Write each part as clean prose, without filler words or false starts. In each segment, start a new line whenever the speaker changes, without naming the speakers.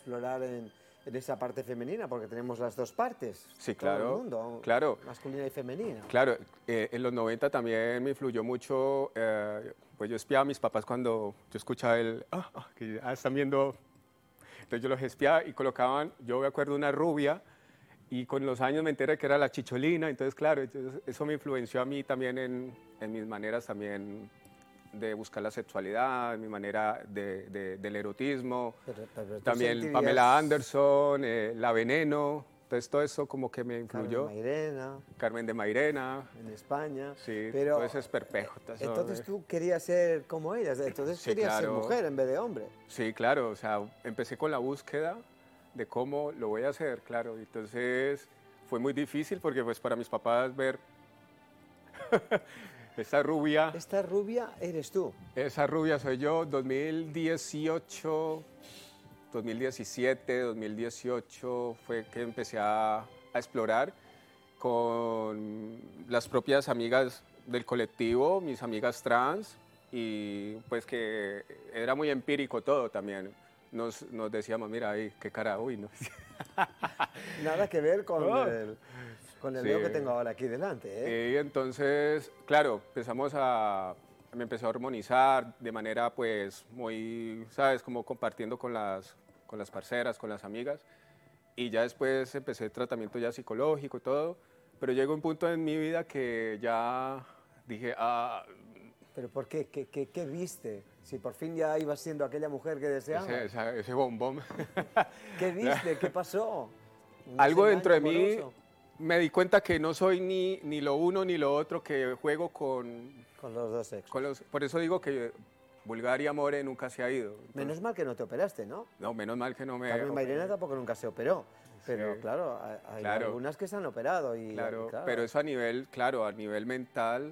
explorar en esa parte femenina, porque tenemos las dos partes.
Sí,
todo
claro,
el mundo,
claro.
masculina y femenina.
Claro, en los 90 también me influyó mucho, pues yo espiaba a mis papás cuando yo escuchaba que están viendo, entonces yo los espiaba y colocaban, yo me acuerdo una rubia, y con los años me enteré que era la Chicholina, entonces claro, entonces eso me influenció a mí también en mis maneras también de buscar la sexualidad, en mi manera del erotismo,
Pero tú
también
sentirías-
Pamela Anderson, La Veneno, entonces todo eso como que me
Carmen
influyó.
Mairena,
Carmen de Mairena,
en España.
sí,
Pero,
todo ese esperpejo. todo eso,
entonces tú querías ser como ellas, entonces
Sí,
querías ser
claro.
mujer en vez de hombre.
Sí, claro, o sea, empecé con la búsqueda de cómo lo voy a hacer, claro, entonces fue muy difícil porque pues para mis papás ver esa rubia,
Esta rubia eres tú.
esa rubia soy yo, 2018, 2017, 2018 fue que empecé a explorar con las propias amigas del colectivo, mis amigas trans, y pues que era muy empírico todo también. Nos decíamos, mira, ahí, qué cara, uy, no.
Nada que ver con
Oh.
con el
Sí.
Leo que tengo ahora aquí delante. ¿Eh?
Y entonces, claro, me empezó a hormonizar de manera pues muy, ¿sabes? Como compartiendo con las parceras, con las amigas. Y ya después empecé el tratamiento ya psicológico y todo. Pero llegó un punto en mi vida que ya dije,
¿Pero por qué? ¿Qué viste? Si por fin ya ibas siendo aquella mujer que deseabas.
ese bombón.
¿Qué viste? ¿Qué pasó? ¿Un
Algo
desengaño
dentro de mí
amoroso?
me di cuenta que no soy ni lo uno ni lo otro, que juego con
Con los dos sexos.
por eso digo que Bulgaria More nunca se ha ido.
Menos mal que no te operaste, ¿no?
No, menos mal que no me...
Carmen Mairena tampoco nunca se operó. Pero
Sí.
claro, hay
Claro.
algunas que se han operado. Y,
Claro,
claro,
pero eso a nivel, claro, a nivel mental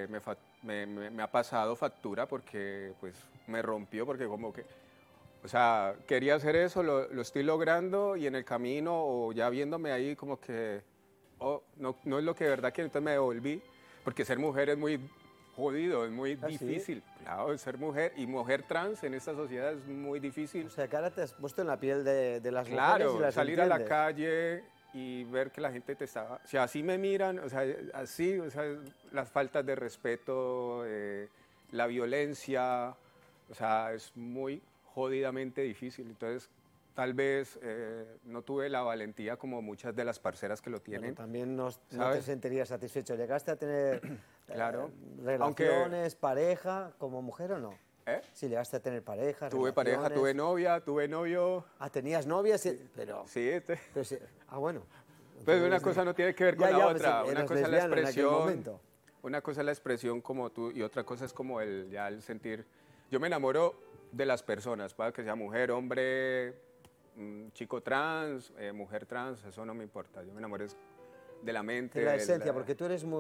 me ha pasado factura porque pues me rompió, porque como que, o sea, quería hacer eso, lo estoy logrando y en el camino o ya viéndome ahí como que, oh, no es lo que de verdad quiero, entonces me devolví, porque ser mujer es muy jodido, es muy
¿Ah, sí?
difícil, claro, ser mujer y mujer trans en esta sociedad es muy difícil.
O sea, que ahora te has puesto en la piel de las mujeres y
Claro,
las
salir a la
entiendes.
calle y ver que la gente te está... Si así me miran, o sea, así, o sea, las faltas de respeto, la violencia, o sea, es muy jodidamente difícil. Entonces, tal vez no tuve la valentía como muchas de las parceras que lo
Pero
tienen.
también no te
¿sabes?
sentirías satisfecho. ¿Llegaste a tener
Claro.
relaciones, pareja, como mujer o no?
¿Eh?
Si llegaste a tener pareja,
Tuve pareja,
relaciones.
tuve novia, tuve novio.
Ah, tenías novia, sí, pero...
Sí,
pero sí. Ah, bueno.
Pero una
Entonces,
cosa no tiene que ver con
ya,
la
ya,
otra.
pues,
Una
eras
cosa es la
lesbiana en aquel
expresión.
momento.
Una cosa es la expresión como tú y otra cosa es como ya el sentir. Yo me enamoro de las personas, para que sea mujer, hombre, chico trans, mujer trans, eso no me importa. Yo me enamoro de la mente.
De la
del-
esencia, porque tú eres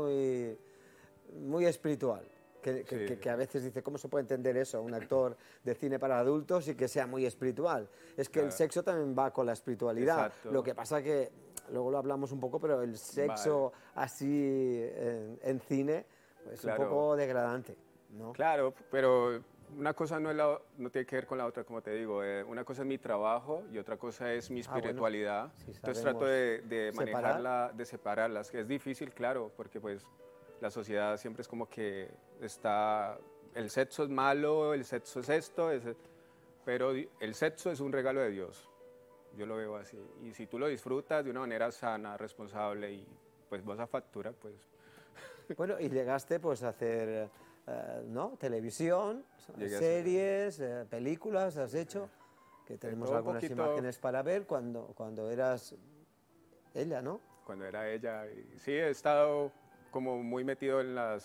muy espiritual.
Sí.
Que a veces dice, ¿cómo se puede entender eso? Un actor de cine para adultos y que sea muy espiritual. Es que el
Claro.
sexo también va con la espiritualidad.
Exacto.
Lo que pasa que, luego lo hablamos un poco, pero el sexo así en cine es
Claro.
un poco degradante, ¿no?
Claro, pero una cosa no tiene que ver con la otra, como te digo. Una cosa es mi trabajo y otra cosa es mi
Ah, bueno.
espiritualidad.
Si
Entonces
sabemos
trato de
separar.
manejarla, de separarlas. Que es difícil, claro, porque pues la sociedad siempre es como que está, el sexo es malo, el sexo es esto, pero el sexo es un regalo de Dios. Yo lo veo así. Y si tú lo disfrutas de una manera sana, responsable y pues vas a factura, pues
Bueno, y llegaste pues a hacer, ¿no? Televisión,
Llegué a hacer-
series, películas, has hecho, que tenemos
todo un
algunas
poquito.
imágenes para ver cuando eras ella, ¿no?
Cuando era ella. Y sí, he estado como muy metido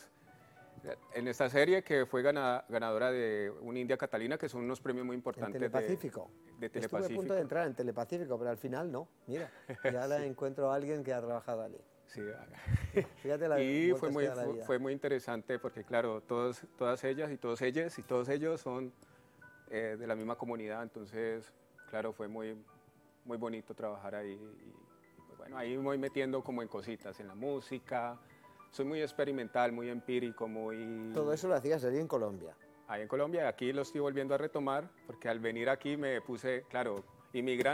en esta serie que fue ganadora de un India Catalina, que son unos premios muy
En
importantes
Telepacífico.
de
Estuve a
Telepacífico.
punto de entrar en Telepacífico, pero al final no. Mira, ya la encuentro a alguien que ha trabajado allí.
Sí,
Fíjate la
y
vueltas que da la vida.
fue muy interesante porque, claro, todas ellas y todos ellos y todos ellos son de la misma comunidad, entonces, claro, fue muy bonito trabajar ahí. Y, pues, bueno, ahí me voy metiendo como en cositas, en la música. Soy muy experimental, muy empírico, muy...
Todo eso lo hacías allí en Colombia.
Ahí en Colombia, aquí lo estoy volviendo a retomar, porque al venir aquí me puse, claro, inmigrante.